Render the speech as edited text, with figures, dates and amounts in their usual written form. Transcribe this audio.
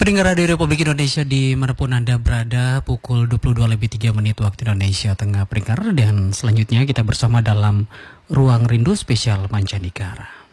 Pendengar Radio Republik Indonesia dimanapun Anda berada, pukul 22:03 waktu Indonesia Tengah pendengar, dan selanjutnya kita bersama dalam Ruang Rindu Spesial Mancanegara.